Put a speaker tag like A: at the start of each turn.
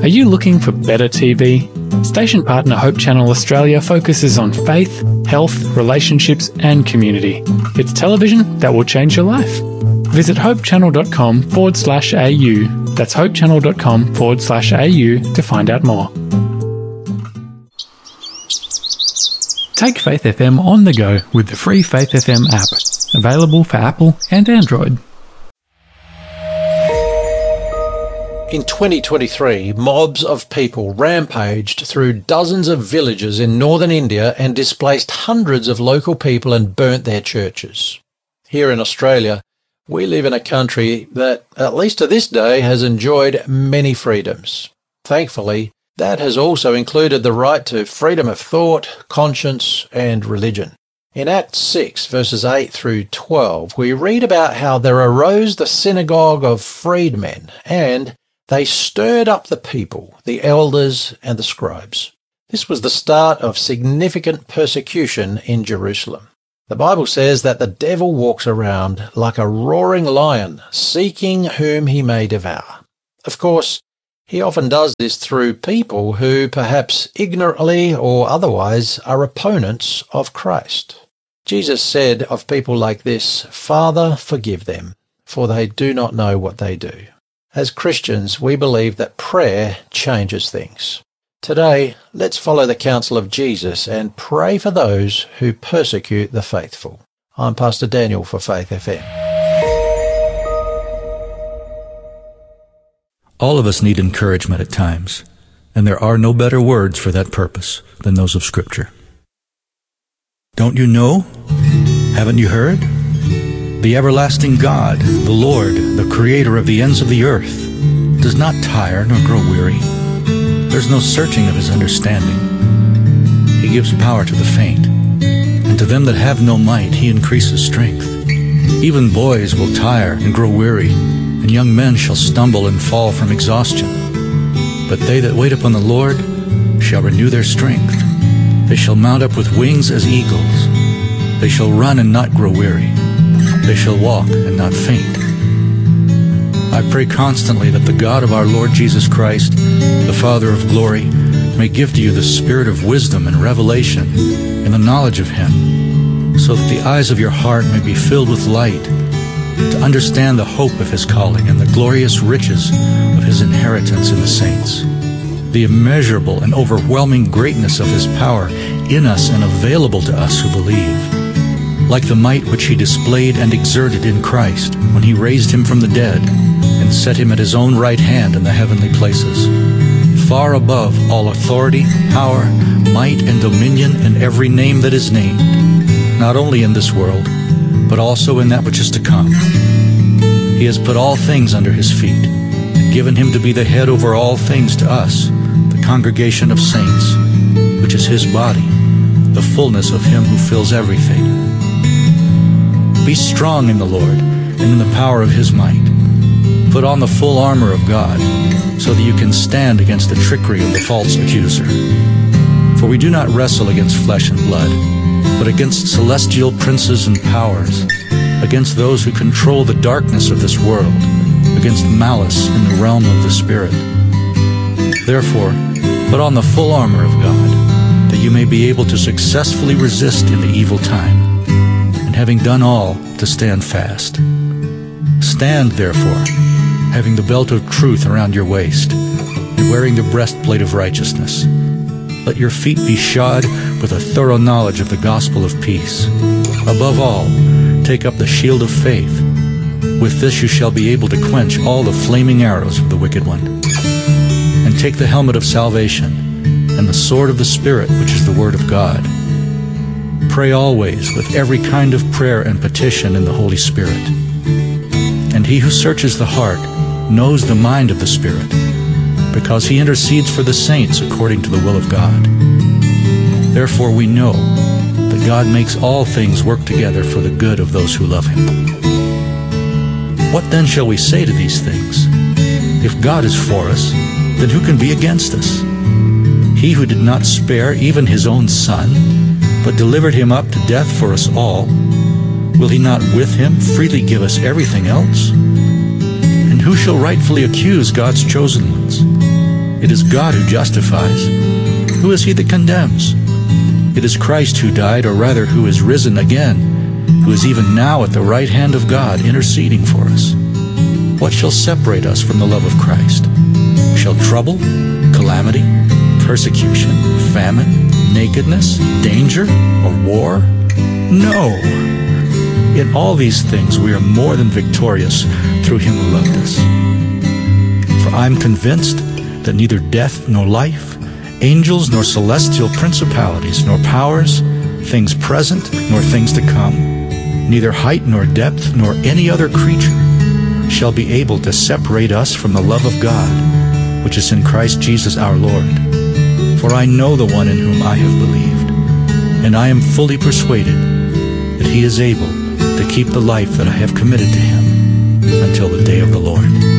A: Are you looking for better TV? Station partner Hope Channel Australia focuses on faith, health, relationships and community. It's television that will change your life. Visit hopechannel.com/au. That's hopechannel.com/au to find out more. Take Faith FM on the go with the free Faith FM app, available for Apple and Android.
B: In 2023, mobs of people rampaged through dozens of villages in northern India and displaced hundreds of local people and burnt their churches. Here in Australia, we live in a country that, at least to this day, has enjoyed many freedoms. Thankfully, that has also included the right to freedom of thought, conscience, and religion. In Acts 6, verses 8 through 12, we read about how there arose the synagogue of freedmen, and they stirred up the people, the elders and the scribes. This was the start of significant persecution in Jerusalem. The Bible says that the devil walks around like a roaring lion, seeking whom he may devour. Of course, he often does this through people who, perhaps ignorantly or otherwise, are opponents of Christ. Jesus said of people like this, "Father, forgive them, for they do not know what they do." As Christians, we believe that prayer changes things. Today, let's follow the counsel of Jesus and pray for those who persecute the faithful. I'm Pastor Daniel for Faith FM.
C: All of us need encouragement at times, and there are no better words for that purpose than those of Scripture. Don't you know? Haven't you heard? The everlasting God, the Lord, the Creator of the ends of the earth, does not tire nor grow weary. There's no searching of his understanding. He gives power to the faint, and to them that have no might he increases strength. Even boys will tire and grow weary, and young men shall stumble and fall from exhaustion. But they that wait upon the Lord shall renew their strength. They shall mount up with wings as eagles. They shall run and not grow weary. They shall walk and not faint. I pray constantly that the God of our Lord Jesus Christ, the Father of glory, may give to you the spirit of wisdom and revelation in the knowledge of him, so that the eyes of your heart may be filled with light, to understand the hope of his calling and the glorious riches of his inheritance in the saints, the immeasurable and overwhelming greatness of his power in us and available to us who believe, like the might which he displayed and exerted in Christ when he raised him from the dead and set him at his own right hand in the heavenly places, far above all authority, power, might, and dominion, and every name that is named, not only in this world, but also in that which is to come. He has put all things under his feet, and given him to be the head over all things to us, the congregation of saints, which is his body, the fullness of him who fills everything. Be strong in the Lord and in the power of his might. Put on the full armor of God, so that you can stand against the trickery of the false accuser. For we do not wrestle against flesh and blood, but against celestial princes and powers, against those who control the darkness of this world, against malice in the realm of the Spirit. Therefore, put on the full armor of God, that you may be able to successfully resist in the evil time, and having done all, to stand fast. Stand, therefore, having the belt of truth around your waist, and wearing the breastplate of righteousness. Let your feet be shod with a thorough knowledge of the gospel of peace. Above all, take up the shield of faith. With this you shall be able to quench all the flaming arrows of the wicked one. And take the helmet of salvation, and the sword of the Spirit, which is the word of God. Pray always with every kind of prayer and petition in the Holy Spirit. And he who searches the heart knows the mind of the Spirit, because he intercedes for the saints according to the will of God. Therefore we know that God makes all things work together for the good of those who love him. What then shall we say to these things? If God is for us, then who can be against us? He who did not spare even his own Son, but delivered him up to death for us all, will he not with him freely give us everything else? And who shall rightfully accuse God's chosen ones? It is God who justifies. Who is he that condemns? It is Christ who died, or rather who is risen again, who is even now at the right hand of God, interceding for us. What shall separate us from the love of Christ? Shall trouble, calamity, persecution, famine, nakedness, danger, or war? No! In all these things we are more than victorious through him who loved us. For I am convinced that neither death nor life, angels nor celestial principalities, nor powers, things present nor things to come, neither height nor depth nor any other creature shall be able to separate us from the love of God, which is in Christ Jesus our Lord. For I know the one in whom I have believed, and I am fully persuaded that he is able to keep the life that I have committed to him until the day of the Lord.